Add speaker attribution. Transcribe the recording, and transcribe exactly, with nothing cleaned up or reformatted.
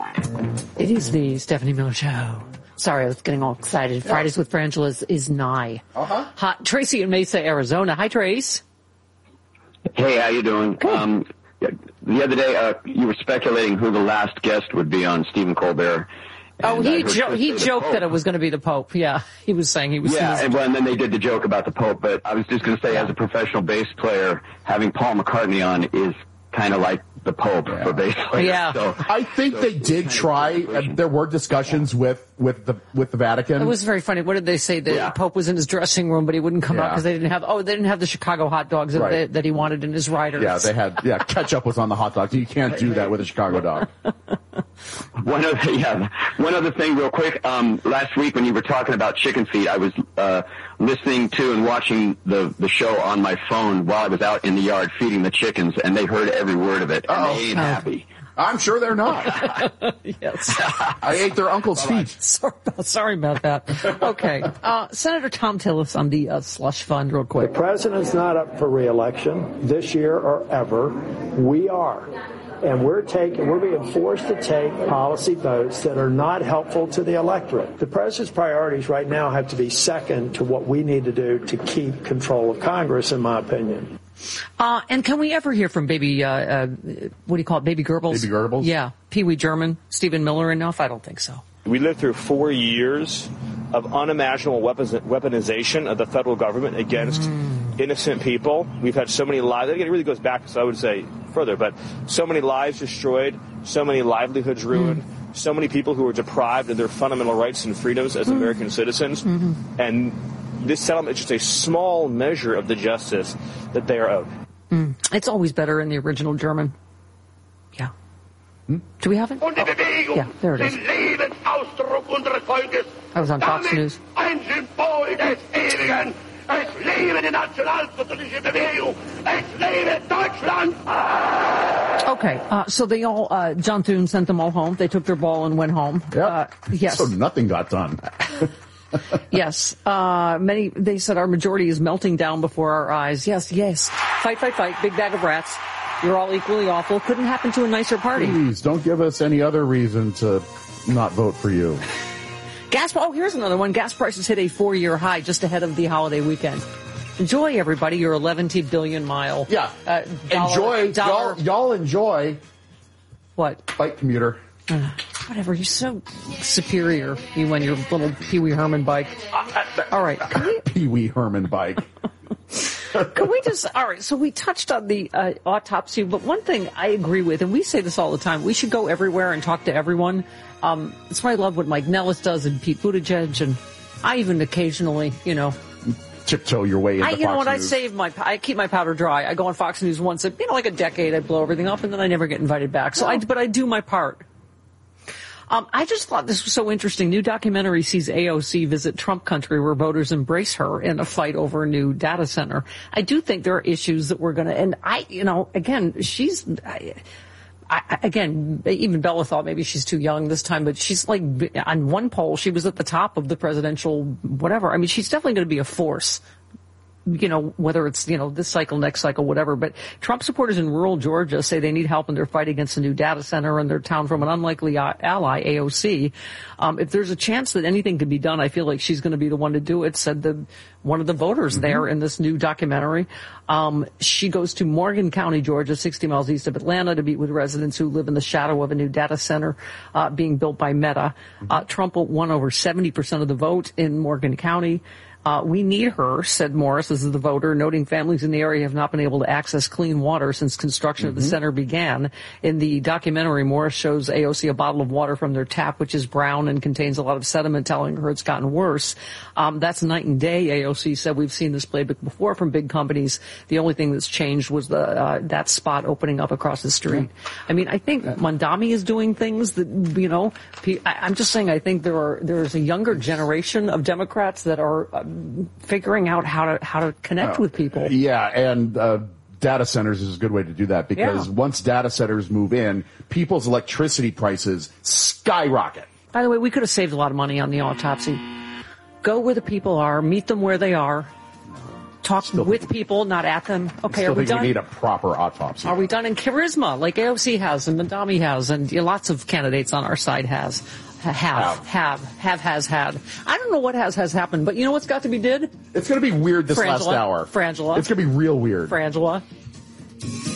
Speaker 1: It is the Stephanie Miller Show. Sorry, I was getting all excited. Yeah. Fridays with Frangela is, is nigh.
Speaker 2: Uh-huh.
Speaker 1: Hi, Tracy in Mesa, Arizona. Hi, Trace.
Speaker 3: Hey, how you doing? Um, the other day, uh, you were speculating who the last guest would be on Stephen Colbert.
Speaker 1: Oh, he jo- he joked that it was going to be the Pope. Yeah, he was saying he was.
Speaker 3: Yeah, and, well, and then they did the joke about the Pope. But I was just going to say, yeah. as a professional bass player, having Paul McCartney on is kind of like the Pope yeah. for bass players.
Speaker 1: Yeah,
Speaker 3: so,
Speaker 2: I think
Speaker 3: so
Speaker 2: they did try. And there were discussions with with the with the Vatican.
Speaker 1: It was very funny. What did they say? The yeah. Pope was in his dressing room, but he wouldn't come yeah. out because they didn't have. Oh, they didn't have the Chicago hot dogs right. that, they, that he wanted in his riders.
Speaker 2: Yeah, they had. Yeah, ketchup was on the hot dogs. You can't do that with a Chicago dog.
Speaker 3: One other, yeah, one other thing real quick. Um, last week when you were talking about chicken feed, I was uh, listening to and watching the, the show on my phone while I was out in the yard feeding the chickens, and they heard every word of it, and
Speaker 2: Uh-oh.
Speaker 3: they ain't happy.
Speaker 2: I'm sure they're not.
Speaker 1: Yes.
Speaker 2: I ate their uncle's feet.
Speaker 1: Sorry about, sorry about that. Okay. Uh, Senator Thom Tillis on the uh, slush fund real quick.
Speaker 4: The president's not up for re-election this year or ever. We are. And we're taking, we're being forced to take policy votes that are not helpful to the electorate. The president's priorities right now have to be second to what we need to do to keep control of Congress, in my opinion.
Speaker 1: Uh, and can we ever hear from baby, uh, uh, what do you call it, Baby Goebbels?
Speaker 2: Baby Goebbels?
Speaker 1: Yeah. Pee Wee German, Stephen Miller enough? I don't think so.
Speaker 5: We lived through four years of unimaginable weaponization of the federal government against mm. innocent people. We've had so many lives. It really goes back, so I would say further, but so many lives destroyed, so many livelihoods ruined, mm. so many people who were deprived of their fundamental rights and freedoms as mm. American citizens. Mm-hmm. And this settlement is just a small measure of the justice that they are owed.
Speaker 1: Mm. It's always better in the original German. Yeah. Hmm? Do we have it? Oh. Yeah, there it is. I was on Fox News. Okay, uh, so they all, uh, John Thune sent them all home. They took their ball and went home.
Speaker 2: Yep.
Speaker 1: Uh, yes.
Speaker 2: So nothing got done.
Speaker 1: Yes. Uh, many, they said our majority is melting down before our eyes. Yes, yes. Fight, fight, fight. Big bag of rats. You're all equally awful. Couldn't happen to a nicer party.
Speaker 2: Please, don't give us any other reason to not vote for you. Gas,
Speaker 1: oh, here's another one. Gas prices hit a four-year high just ahead of the holiday weekend. Enjoy, everybody, your eleven billion mile.
Speaker 2: Yeah.
Speaker 1: Uh, dollar,
Speaker 2: enjoy.
Speaker 1: dollar.
Speaker 2: Y'all, y'all enjoy.
Speaker 1: What?
Speaker 2: Bike commuter.
Speaker 1: Uh, whatever. You're so superior, you and your little Pee Wee Herman bike. All right.
Speaker 2: Pee Wee Herman bike.
Speaker 1: Can we just, all right, so we touched on the uh, autopsy, but one thing I agree with, and we say this all the time, we should go everywhere and talk to everyone. Um, that's why I love what Mike Nellis does and Pete Buttigieg, and I even occasionally, you know.
Speaker 2: Tiptoe your way into
Speaker 1: I, you
Speaker 2: Fox
Speaker 1: know what, I
Speaker 2: News.
Speaker 1: save my, I keep my powder dry. I go on Fox News once, you know, like a decade, I blow everything up, and then I never get invited back. So I, but I do my part. Um, I just thought this was so interesting. New documentary sees A O C visit Trump country where voters embrace her in a fight over a new data center. I do think there are issues that we're going to, and I, you know, again, she's, I, I, again, even Bella thought maybe she's too young this time, but she's like, on one poll, she was at the top of the presidential whatever. I mean, she's definitely going to be a force. You know, whether it's, you know, this cycle, next cycle, whatever. But Trump supporters in rural Georgia say they need help in their fight against a new data center in their town from an unlikely ally, A O C. Um, if there's a chance that anything could be done, I feel like she's going to be the one to do it, said the one of the voters mm-hmm. there in this new documentary. Um, she goes to Morgan County, Georgia, sixty miles east of Atlanta, to meet with residents who live in the shadow of a new data center uh, being built by Meta. Mm-hmm. Uh, Trump won over seventy percent of the vote in Morgan County. Uh, we need her, said Morris, this is the voter, noting families in the area have not been able to access clean water since construction mm-hmm. of the center began. In the documentary, Morris shows A O C a bottle of water from their tap, which is brown and contains a lot of sediment, telling her it's gotten worse. Um, that's night and day, A O C said. We've seen this playbook before from big companies. The only thing that's changed was the uh, that spot opening up across the street. Yeah. I mean, I think Mondami is doing things that, you know, I, I'm just saying I think there are there's a younger generation of Democrats that are uh, figuring out how to how to connect uh, with people.
Speaker 2: Yeah, and uh, data centers is a good way to do that because yeah. once data centers move in, people's electricity prices skyrocket.
Speaker 1: By the way, we could have saved a lot of money on the autopsy. Go where the people are, meet them where they are. talk
Speaker 2: Still
Speaker 1: with
Speaker 2: think-
Speaker 1: people, not at them. Okay,
Speaker 2: I
Speaker 1: are
Speaker 2: still
Speaker 1: we
Speaker 2: think
Speaker 1: done?
Speaker 2: we need a proper autopsy.
Speaker 1: Are we done in charisma, like A O C has and Mandami has, and you know, lots of candidates on our side has, have, have, have, have, has had. I don't know what has has happened, but you know what's got to be did?
Speaker 2: It's going to be weird this
Speaker 1: Frangela.
Speaker 2: last hour.
Speaker 1: Frangela.
Speaker 2: It's going to be real weird.
Speaker 1: Frangela.